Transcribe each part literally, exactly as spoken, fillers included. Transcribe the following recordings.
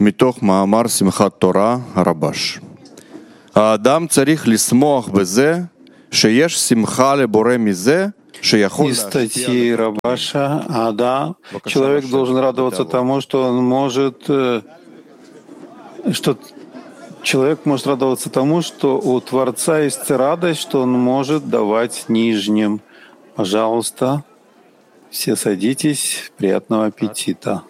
מתוך מאמר שמחת תורה, הרב"ש. האדם צריך לשמוח בזה שיש שמחה לבורא מזה שיכול Из статьи Рабаша Ада человек должен радоваться тому, что он может, что человек может радоваться тому, что у Творца есть радость, что он может давать нижним. Пожалуйста, все садитесь, приятного аппетита.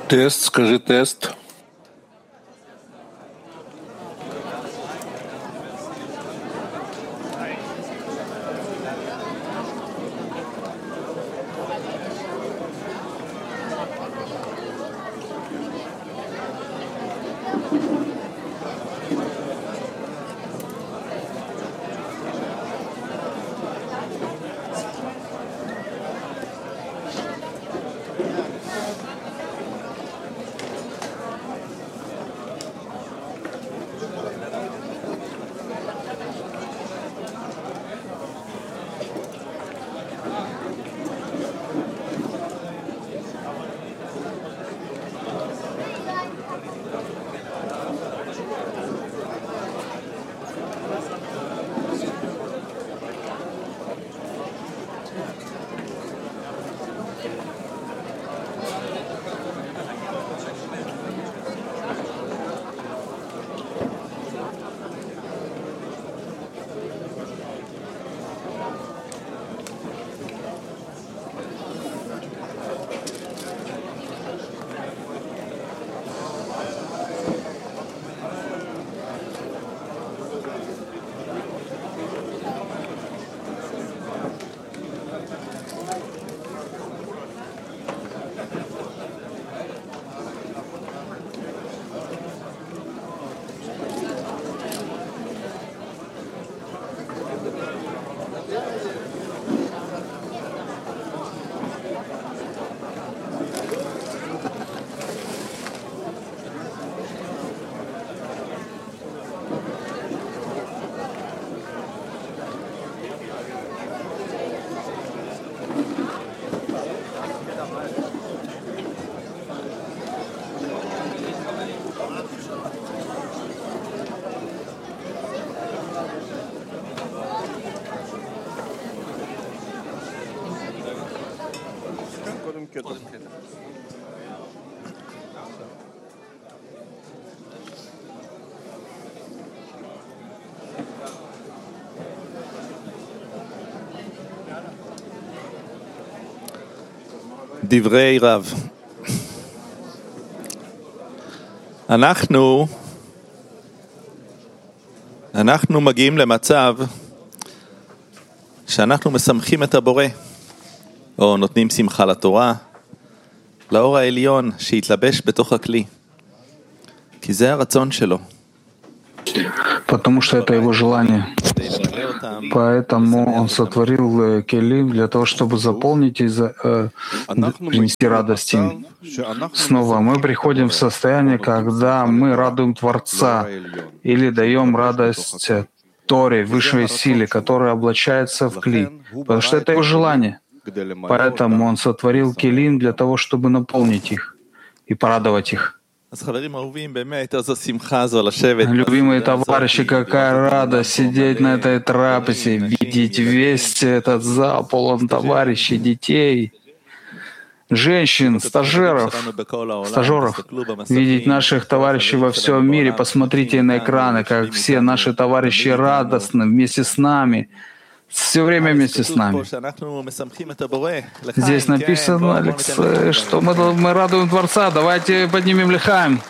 Тест, скажи тест. דברי רב. אנחנו, אנחנו מגיעים למצב שאנחנו משמחים את הבורא, או נותנים שמחה לתורה, לאור העליון שהתלבש בתוך הכלי, כי זה הרצון שלו. Потому что это его желание. Поэтому он сотворил келим для того, чтобы заполнить и э, принести радость им. Снова мы приходим в состояние, когда мы радуем Творца или даем радость Торе, высшей силе, которая облачается в кли. Потому что это его желание. Поэтому он сотворил келим для того, чтобы наполнить их и порадовать их. Любимые товарищи, какая радость сидеть на этой трапезе, видеть весь этот зал полон товарищей, детей, женщин, стажеров, стажеров, видеть наших товарищей во всем мире. Посмотрите на экраны, как все наши товарищи радостны вместе с нами, все время вместе с нами. Здесь написано, Алексей, что мы, мы радуем Творца. Давайте поднимем лихаем.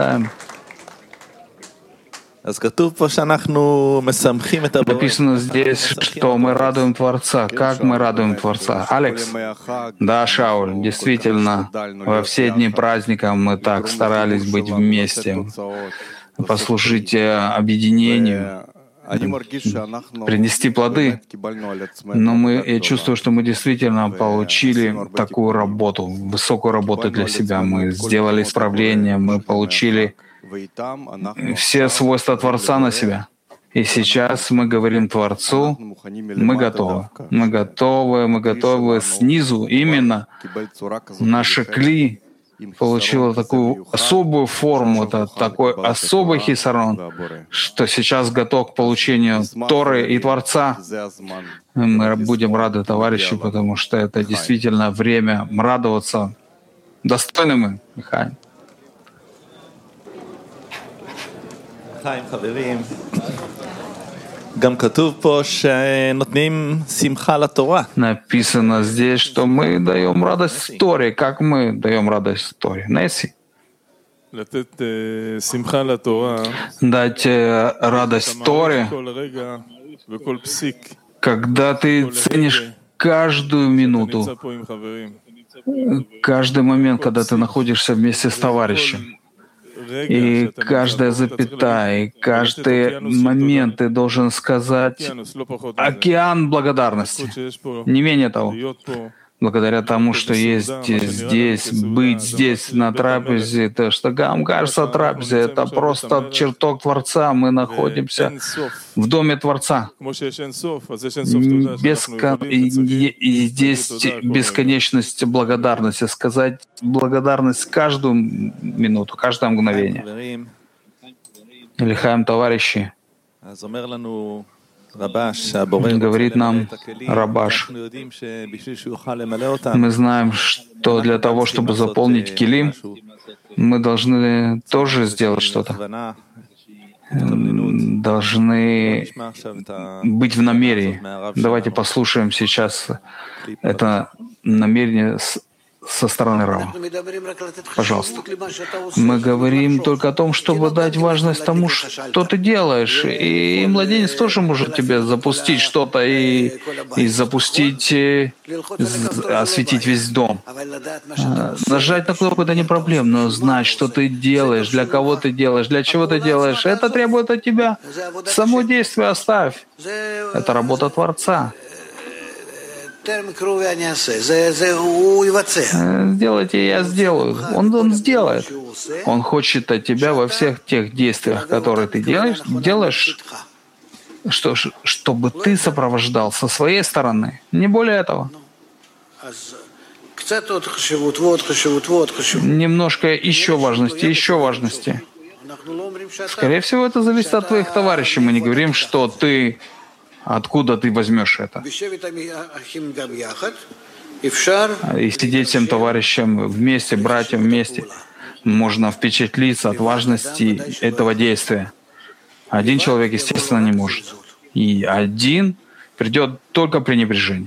Написано здесь, что мы радуем Творца. Как мы радуем Творца? Алекс? Да, Шауль, действительно, во все дни праздника мы так старались быть вместе, послужить объединению, принести плоды. Но мы, я чувствую, что мы действительно получили такую работу, высокую работу для себя. Мы сделали исправление, мы получили все свойства Творца на себя. И сейчас мы говорим Творцу, мы готовы. Мы готовы, мы готовы снизу. Именно наше кли получила такую особую форму, это такой особый хисарон, что сейчас готов к получению Торы и Творца. Мы будем рады, товарищи, потому что это действительно время радоваться. Достойны мы, Михаил. Написано здесь, что мы даем радость Торе. Как мы даем радость Торе? Несси. дать радость Торе, когда ты ценишь каждую минуту, каждый момент, когда ты находишься вместе с товарищем. И каждая запятая, и каждый момент ты должен сказать океан благодарности. Не менее того, благодаря тому, что есть здесь, быть здесь на трапезе, то, что нам кажется трапезе, это просто чертог Творца. Мы находимся в доме Творца. Бескон... И, и здесь бесконечность благодарности. Сказать благодарность каждую минуту, каждое мгновение. Лихаем, товарищи. Говорит нам Рабаш. Мы знаем, что для того, чтобы заполнить килим, мы должны тоже сделать что-то. Должны быть в намерении. Давайте послушаем сейчас это намерение со стороны Рава. Пожалуйста. Мы говорим только о том, чтобы дать важность тому, что ты делаешь. И младенец тоже может тебе запустить что-то и, и запустить, осветить весь дом. Нажать на кнопку — это не проблема, но знать, что ты делаешь, для кого ты делаешь, для чего ты делаешь, это требует от тебя. Само действие оставь. Это работа Творца. Сделайте, я сделаю. Он, он сделает. Он хочет от тебя во всех тех действиях, которые ты делаешь, делаешь, что, чтобы ты сопровождал со своей стороны. Не более этого. Немножко еще важности, еще важности. Скорее всего, это зависит от твоих товарищей. Мы не говорим, что ты... Откуда ты возьмешь это? И сидеть всем товарищам вместе, братьям вместе. Можно впечатлиться от важности этого действия. Один человек, естественно, не может. И один придет только пренебрежение.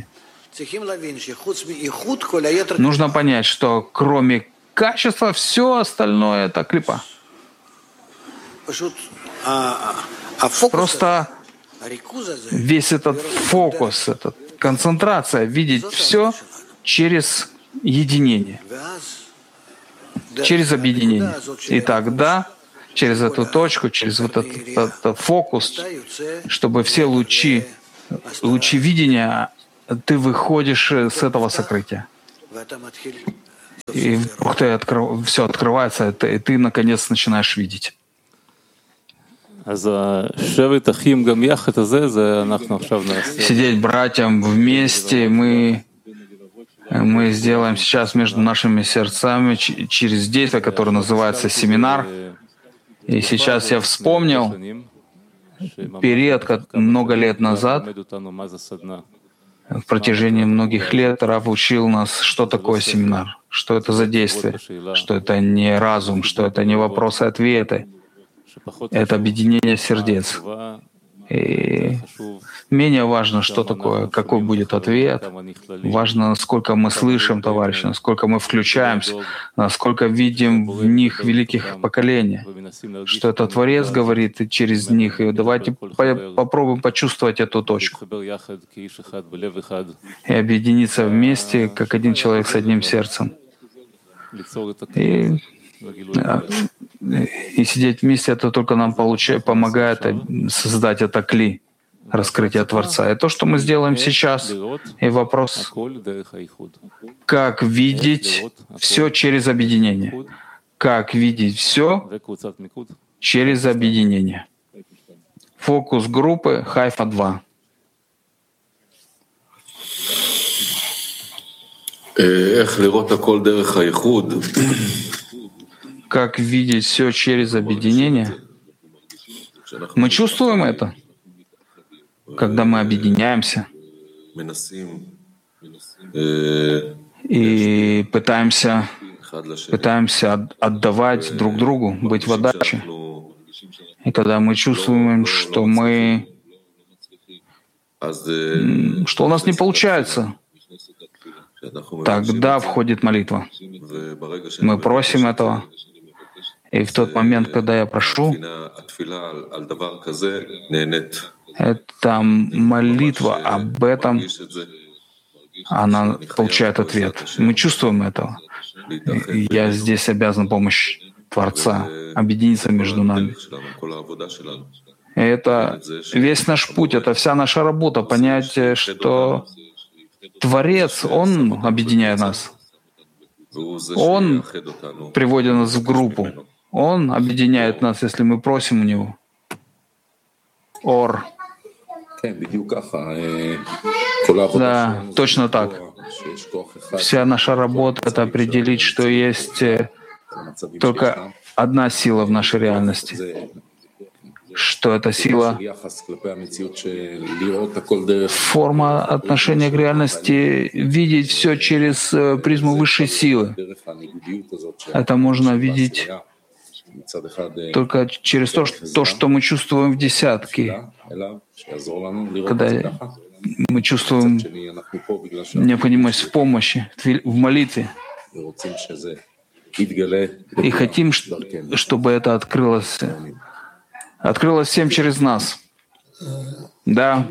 Нужно понять, что кроме качества, все остальное — это клипа. Просто весь этот фокус, эта концентрация, видеть все через единение, через объединение. И тогда через эту точку, через вот этот, этот фокус, чтобы все лучи, лучи видения, ты выходишь с этого сокрытия. И вдруг ты открыв, все открывается, и ты наконец начинаешь видеть. Сидеть братьям вместе мы, мы сделаем сейчас между нашими сердцами через действие, которое называется семинар. И сейчас я вспомнил период, как много лет назад, в протяжении многих лет Рав учил нас, что такое семинар, что это за действие, что это не разум, что это не вопросы-ответы. Это объединение сердец. И менее важно, что такое, какой будет ответ. Важно, насколько мы слышим товарища, насколько мы включаемся, насколько видим в них великих поколений, что это Творец говорит через них. И давайте по- попробуем почувствовать эту точку и объединиться вместе, как один человек с одним сердцем. И И сидеть вместе — это только нам получает, помогает создать это кли, раскрытие Творца. И то, что мы сделаем сейчас, и вопрос, как видеть все через объединение. Как видеть все через объединение. Фокус группы Хайфа два. Как видеть все через объединение? Мы чувствуем это, когда мы объединяемся и пытаемся, пытаемся отдавать друг другу, быть в отдаче. И когда мы чувствуем, что мы, что у нас не получается, тогда входит молитва. Мы просим этого. И в тот момент, когда я прошу, эта молитва об этом, она получает ответ. Мы чувствуем это. Я здесь обязан помощь Творца, объединиться между нами. И это весь наш путь, это вся наша работа, понять, что Творец, Он объединяет нас. Он приводит нас в группу. Он объединяет нас, если мы просим у Него. Ор. Да, точно так. Вся наша работа — это определить, что есть только одна сила в нашей реальности. Что эта сила — форма отношения к реальности, видеть все через призму высшей силы. Это можно видеть только через то, то, что мы чувствуем в десятке. Когда мы чувствуем необходимость в помощи, в молитве. И хотим, чтобы это открылось, открылось всем через нас. Да.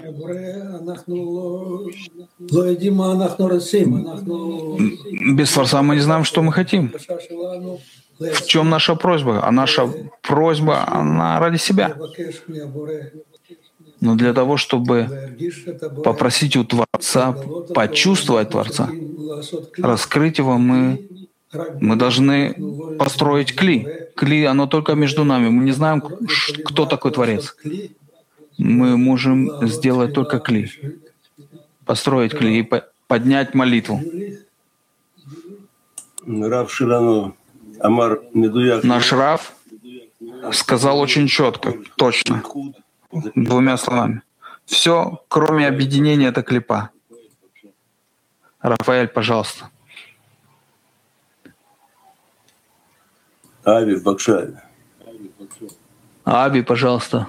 Без Творца мы не знаем, что мы хотим. В чем наша просьба? А наша просьба, она ради себя. Но для того, чтобы попросить у Творца, почувствовать Творца, раскрыть его, мы, мы должны построить кли. Кли, оно только между нами. Мы не знаем, кто такой Творец. Мы можем сделать только кли. Построить кли и поднять молитву. Наш Рав сказал очень четко, точно, двумя словами. Все, кроме объединения, это клипа. Рафаэль, пожалуйста. Аби, Бакшай. Аби, пожалуйста.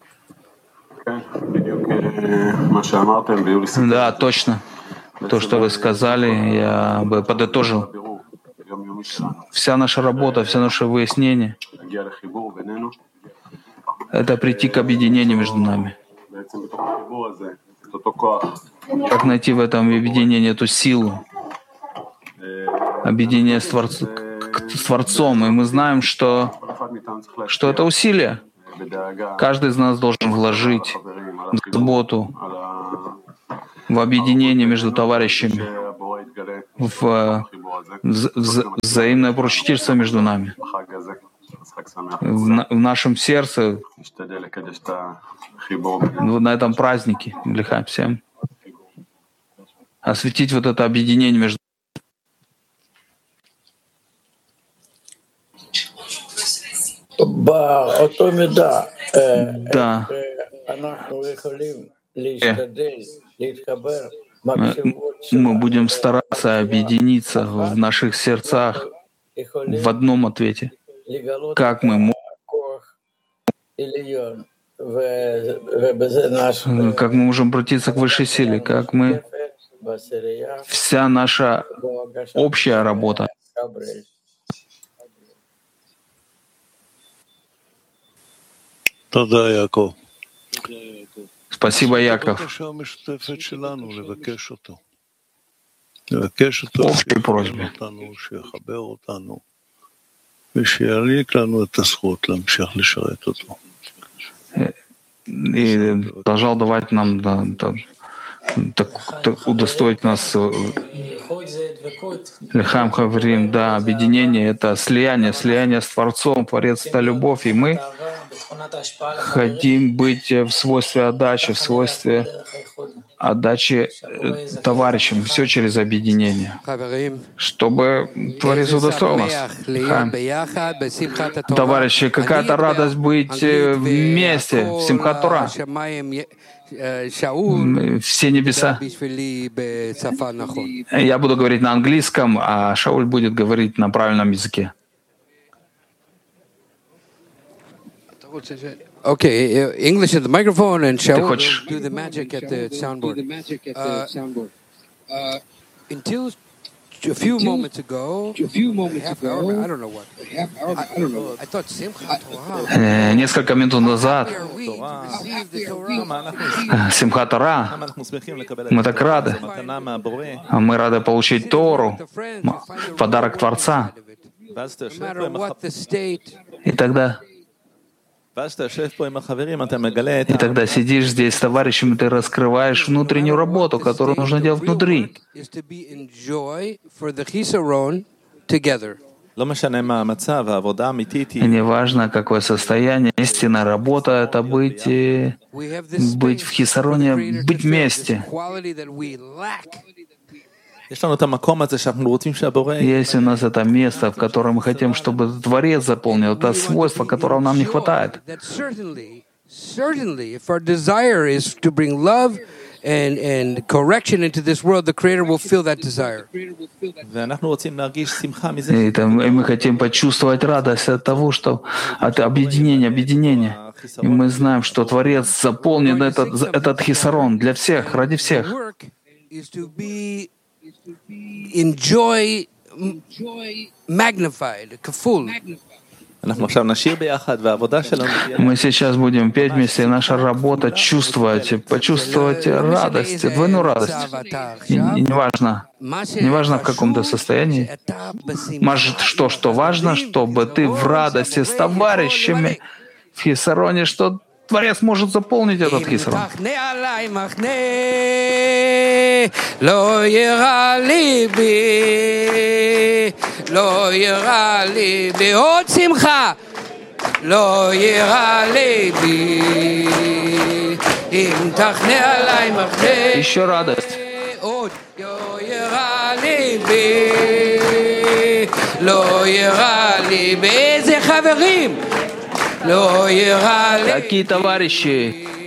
Да, точно. То, что вы сказали, я бы подытожил. Вся наша работа, все наше выяснение — это прийти к объединению между нами. Как найти в этом объединении эту силу, объединение с, Творц... с Творцом. И мы знаем, что, что это усилие. Каждый из нас должен вложить заботу в объединение между товарищами, в вза вза взаимное поручительство между нами. В, на, в нашем сердце, на этом празднике, Лихаим всем, осветить вот это объединение между Да. Мы будем стараться объединиться в наших сердцах в одном ответе. Как мы можем, как мы можем обратиться к высшей силе, как мы, вся наша общая работа. Спасибо, Яков. Общей просьбе. И продолжал давать нам, да, да, так, так, удостоить нас. Лихаим Хаврим, да, объединение — это слияние, слияние с Творцом, Творец — это любовь, и мы хотим быть в свойстве отдачи, в свойстве отдачи товарищам, все через объединение, чтобы Творец удостоил нас. Товарищи, какая-то радость быть вместе в Симхат Тора. Все небеса. Я буду говорить на английском, а Шауль будет говорить на правильном языке. Okay, English at the microphone, and Shaul will do the magic at the soundboard. Uh, until a few moments ago, half hour, I don't know what. I, I thought Simchat Torah. Несколько минут назад Симхат Тора, мы так рады. Мы рады получить Тору, подарок Творца. И тогда И тогда сидишь здесь с товарищами, ты раскрываешь внутреннюю работу, которую нужно делать внутри. И не важно, какое состояние, истинная работа — это быть, быть в хисароне, быть вместе. Есть у нас это место, в котором мы хотим, чтобы Творец заполнил, это свойство, которого нам не хватает. And, and correction into this world, the Creator will feel that desire. И, там, и мы хотим почувствовать радость от того, что от объединения, объединения. И мы знаем, что Творец заполнит этот, этот хисарон для всех, ради всех. Enjoy magnified, kaful. Мы сейчас будем петь вместе, и наша работа — чувствовать, почувствовать радость, двойную радость. И, и неважно, неважно в каком-то состоянии. Может, что, что важно, чтобы ты в радости с товарищами в хисароне, что Творец может заполнить этот хисарон. לא ירא ליבי, לא ירא ליבי, עוד שמחה, לא ירא ליבי, אם תחנה עליי מחנה, еще радость. עוד לא ירא ליבי, לא ירא ליבי, איזה חברים, לא ירא ליבי, какие товарищи.